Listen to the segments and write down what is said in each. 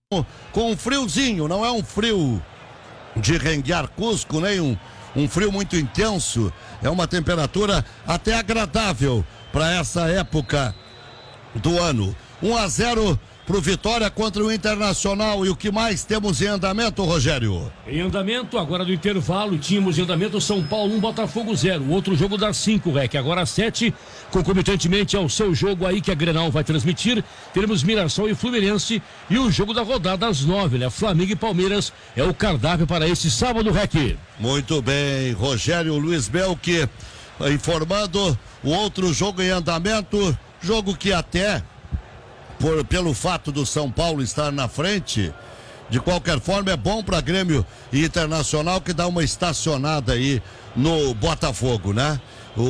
com um friozinho, não é um frio de renguear Cusco, nem um frio muito intenso, é uma temperatura até agradável para essa época do ano. 1-0 pro Vitória contra o Internacional. E o que mais temos em andamento, Rogério? Em andamento, agora do intervalo, tínhamos em andamento São Paulo 1, Botafogo 0. Outro jogo das 5, Rec. Agora às 7, concomitantemente ao seu jogo aí que a Grenal vai transmitir, teremos Mirassol e Fluminense e o jogo da rodada às 9, né? Flamengo e Palmeiras é o cardápio para esse sábado, Rec. Muito bem, Rogério Luiz Belque informando o outro jogo em andamento, jogo que até pelo fato do São Paulo estar na frente, de qualquer forma é bom para Grêmio e Internacional, que dá uma estacionada aí no Botafogo, né?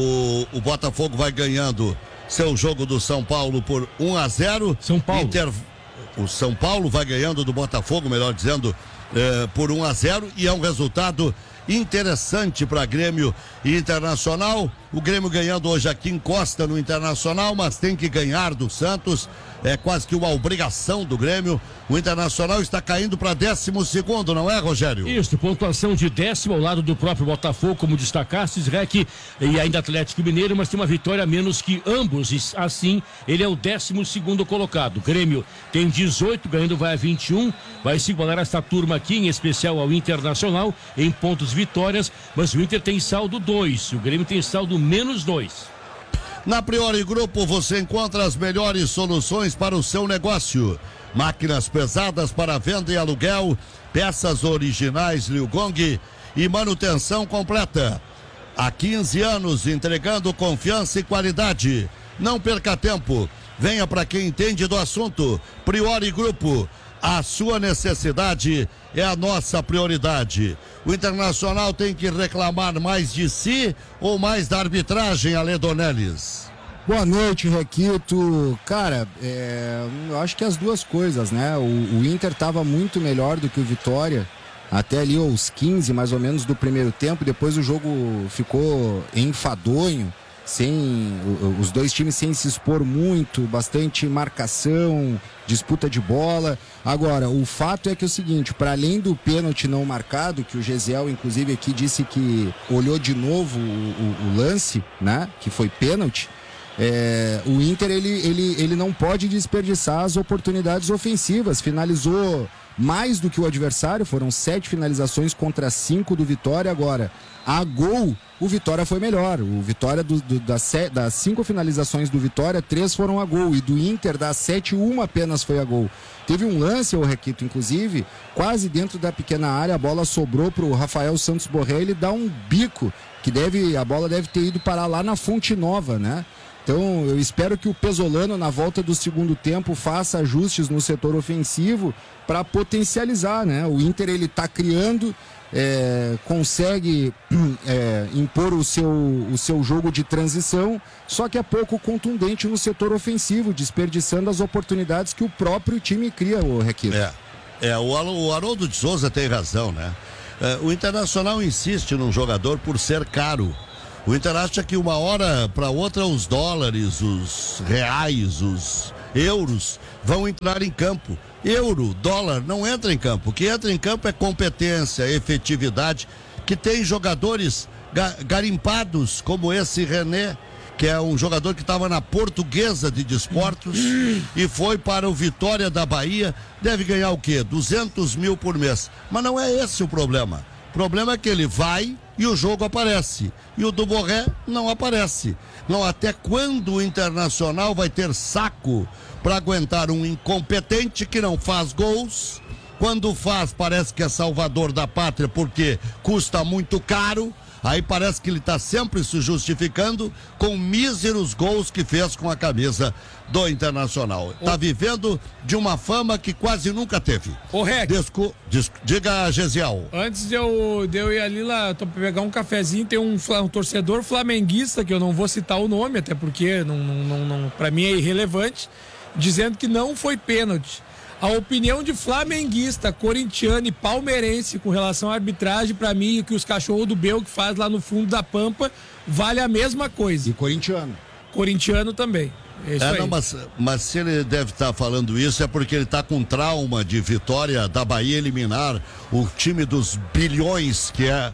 O Botafogo vai ganhando seu jogo do São Paulo por 1-0. São Paulo. O São Paulo vai ganhando do Botafogo, melhor dizendo, por 1-0, e é um resultado interessante para Grêmio e Internacional. O Grêmio ganhando hoje aqui encosta no Internacional, mas tem que ganhar do Santos, é quase que uma obrigação do Grêmio. O Internacional está caindo para 12º, não é, Rogério? Isso, pontuação de 10º ao lado do próprio Botafogo, como destacaste, Rec, e ainda Atlético Mineiro, mas tem uma vitória a menos que ambos, e assim ele é o 12º colocado. O Grêmio tem 18, ganhando vai a 21, vai se igualar essa turma aqui, em especial ao Internacional, em pontos vitórias, mas o Inter tem saldo 2, o Grêmio tem saldo menos 2. Na Priori Grupo você encontra as melhores soluções para o seu negócio. Máquinas pesadas para venda e aluguel, peças originais Liu Gong e manutenção completa. Há 15 anos entregando confiança e qualidade. Não perca tempo. Venha para quem entende do assunto. Priori Grupo. A sua necessidade é a nossa prioridade. O Internacional tem que reclamar mais de si ou mais da arbitragem, Ale Donelis? Boa noite, Requito. Cara, eu acho que as duas coisas, né? O Inter estava muito melhor do que o Vitória, até ali aos 15 mais ou menos do primeiro tempo. Depois o jogo ficou enfadonho, os dois times sem se expor muito, bastante marcação, disputa de bola. Agora, o fato é que é o seguinte, para além do pênalti não marcado, que o Gesiel inclusive aqui disse que olhou de novo o lance, né, que foi pênalti, o Inter ele não pode desperdiçar as oportunidades ofensivas. Finalizou mais do que o adversário, foram 7 finalizações contra 5 do Vitória. Agora, a gol, o Vitória foi melhor. O Vitória, das 5 finalizações do Vitória, 3 foram a gol. E do Inter, das 7, 1 apenas foi a gol. Teve um lance, o Requito, inclusive, quase dentro da pequena área, a bola sobrou para o Rafael Santos Borré, ele dá um bico, a bola deve ter ido parar lá na Fonte Nova, né? Então, eu espero que o Pesolano, na volta do segundo tempo, faça ajustes no setor ofensivo para potencializar, né? O Inter, ele está criando, consegue impor o seu jogo de transição, só que é pouco contundente no setor ofensivo, desperdiçando as oportunidades que o próprio time cria, o Requito. O Haroldo de Souza tem razão, né? O Internacional insiste num jogador por ser caro. O Inter acha que uma hora para outra os dólares, os reais, os euros vão entrar em campo. Euro, dólar não entra em campo. O que entra em campo é competência, efetividade, que tem jogadores garimpados como esse René, que é um jogador que estava na Portuguesa de Desportos e foi para o Vitória da Bahia. Deve ganhar o quê? 200 mil por mês. Mas não é esse o problema. O problema é que ele vai e o jogo aparece. E o do Borré não aparece. Não, até quando o Internacional vai ter saco para aguentar um incompetente que não faz gols? Quando faz, parece que é salvador da pátria porque custa muito caro. Aí parece que ele está sempre se justificando com míseros gols que fez com a camisa do Internacional. Está vivendo de uma fama que quase nunca teve. Ô, Rec. Diga, Gesiel. Antes de eu ir ali lá, tô pra pegar um cafezinho, tem um torcedor flamenguista, que eu não vou citar o nome, até porque pra mim é irrelevante, dizendo que não foi pênalti. A opinião de flamenguista, corintiano e palmeirense com relação à arbitragem, pra mim, que os cachorros do Bel que faz lá no fundo da Pampa, vale a mesma coisa. E corintiano. Corintiano também. É isso aí. Não, mas se ele deve estar falando isso é porque ele está com trauma de vitória da Bahia eliminar o time dos bilhões que é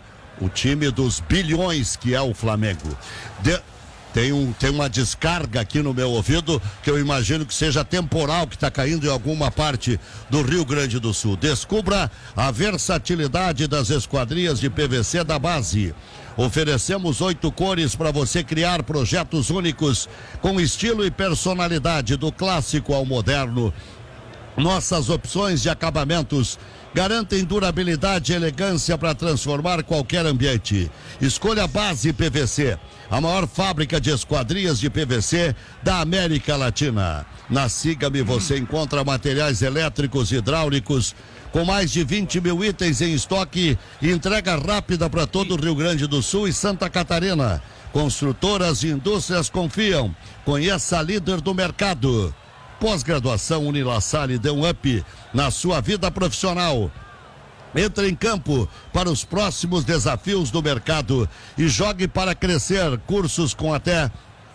o Flamengo. Tem uma descarga aqui no meu ouvido que eu imagino que seja temporal, que está caindo em alguma parte do Rio Grande do Sul. Descubra a versatilidade das esquadrias de PVC da base. Oferecemos 8 cores para você criar projetos únicos com estilo e personalidade do clássico ao moderno. Nossas opções de acabamentos garantem durabilidade e elegância para transformar qualquer ambiente. Escolha Base PVC, a maior fábrica de esquadrias de PVC da América Latina. Na Siga-me você encontra materiais elétricos e hidráulicos com mais de 20 mil itens em estoque e entrega rápida para todo o Rio Grande do Sul e Santa Catarina. Construtoras e indústrias confiam. Conheça a líder do mercado. Pós-graduação Unilassalle dê um up na sua vida profissional. Entre em campo para os próximos desafios do mercado e jogue para crescer. Cursos com até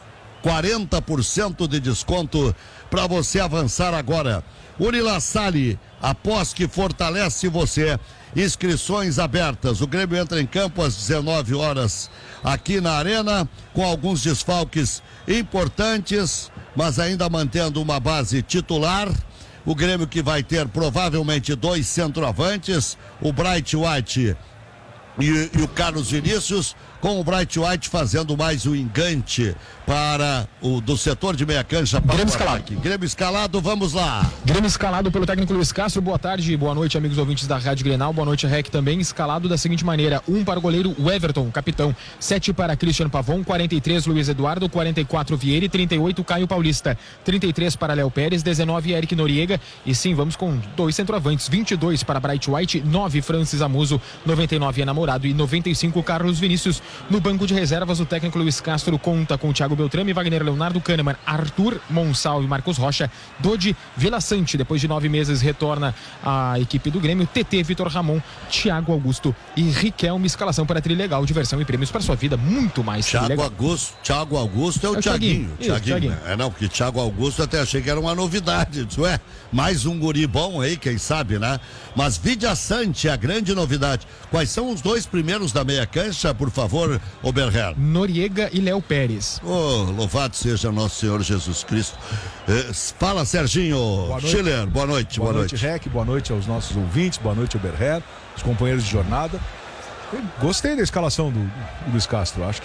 40% de desconto para você avançar agora. Unilassalle, após que fortalece você. Inscrições abertas. O Grêmio entra em campo às 19 horas aqui na Arena, com alguns desfalques importantes, mas ainda mantendo uma base titular. O Grêmio que vai ter provavelmente 2 centroavantes, o Bright White e o Carlos Vinícius, com o Bright White fazendo mais um engante para o do setor de meia cancha para Grêmio o ataque. Grêmio escalado, vamos lá. Grêmio escalado pelo técnico Luiz Castro. Boa tarde, boa noite, amigos ouvintes da Rádio Grenal. Boa noite, REC também. Escalado da seguinte maneira: 1 para o goleiro Everton, capitão. 7 para Christian Pavon, 43 Luiz Eduardo, 44 Vieira, 38 Caio Paulista, 33 para Léo Pérez, 19 Eric Noriega. E sim, vamos com 2 centroavantes: 22 para Bright White, 9 Francis Amuso, 99 Enamorado e 95 Carlos Vinícius. No banco de reservas, o técnico Luiz Castro conta com Thiago Beltrame, Wagner Leonardo, Kahneman, Arthur Monsal e Marcos Rocha. Dodi Vila Sante, depois de 9 meses, retorna à equipe do Grêmio. TT, Vitor Ramon, Thiago Augusto e Riquelme. Escalação para trilegal, diversão e prêmios para sua vida, muito mais. Thiago Augusto é o Thiaguinho. Thiaguinho. Não, porque Thiago Augusto até achei que era uma novidade. Isso é, mais um guri bom aí, quem sabe, né? Mas Vidia Sante é a grande novidade. Quais são os 2 primeiros da meia cancha, por favor, Oberher? Noriega e Léo Pérez. Louvado seja nosso Senhor Jesus Cristo. Fala, Serginho. Schiller, boa noite. Boa noite, REC, boa noite aos nossos ouvintes, boa noite, Oberher, os companheiros de jornada. Eu gostei da escalação do Luiz Castro. Acho que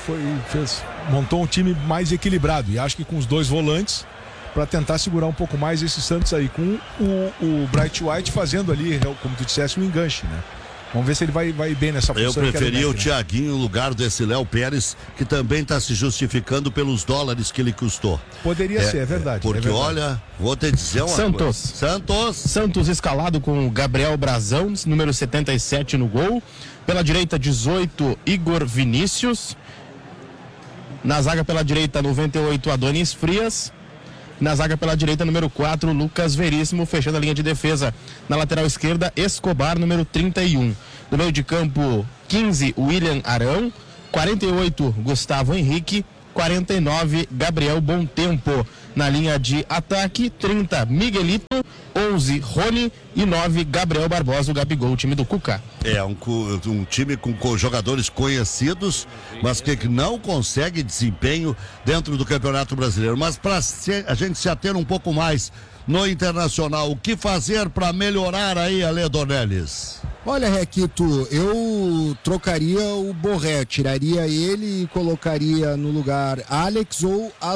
montou um time mais equilibrado e acho que com os 2 volantes para tentar segurar um pouco mais esse Santos aí, com o Bright White fazendo ali, como tu dissesse, um enganche, né? Vamos ver se ele vai bem nessa função. Eu preferia o Thiaguinho no lugar desse Léo Pérez, que também está se justificando pelos dólares que ele custou. Poderia ser, é verdade. Porque, olha, vou te dizer uma coisa. Santos escalado com Gabriel Brazão, número 77 no gol. Pela direita, 18, Igor Vinícius. Na zaga pela direita, 98, Adonis Frias. Na zaga pela direita, número 4, Lucas Veríssimo, fechando a linha de defesa. Na lateral esquerda, Escobar, número 31. No meio de campo, 15, William Arão. 48, Gustavo Henrique. 49, Gabriel Bontempo. Na linha de ataque, 30, Miguelito. 11, Rony. E 9, Gabriel Barbosa, o Gabigol, o time do Cuca. É um time com jogadores conhecidos, mas que não consegue desempenho dentro do Campeonato Brasileiro. Mas para a gente se ater um pouco mais no Internacional, o que fazer para melhorar aí, Ale Dornelles? Olha, Requito, eu trocaria o Borré, tiraria ele e colocaria no lugar Alex ou